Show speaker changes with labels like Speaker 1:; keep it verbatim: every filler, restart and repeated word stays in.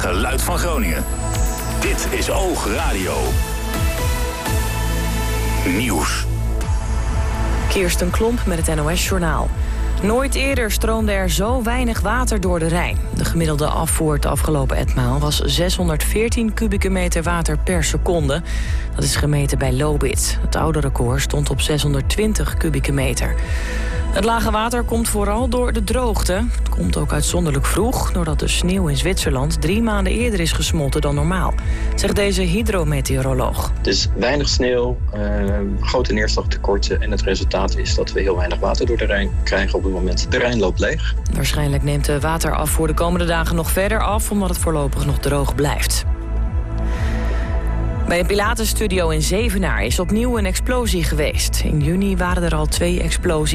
Speaker 1: geluid van Groningen. Dit is Oog Radio. Nieuws.
Speaker 2: Kirsten Klomp met het N O S-journaal. Nooit eerder stroomde er zo weinig water door de Rijn. De gemiddelde afvoer het afgelopen etmaal was zeshonderdveertien kubieke meter water per seconde. Dat is gemeten bij Lobit. Het oude record stond op zeshonderdtwintig kubieke meter. Het lage water komt vooral door de droogte. Het komt ook uitzonderlijk vroeg, doordat de sneeuw in Zwitserland drie maanden eerder is gesmolten dan normaal, zegt deze hydrometeoroloog.
Speaker 3: Dus weinig sneeuw, uh, grote neerslagtekorten en het resultaat is dat we heel weinig water door de Rijn krijgen op het moment. De Rijn loopt leeg.
Speaker 2: Waarschijnlijk neemt de waterafvoer de komende dagen nog verder af, omdat het voorlopig nog droog blijft. Bij een Pilates-studio in Zevenaar is opnieuw een explosie geweest. In juni waren er al twee explosies.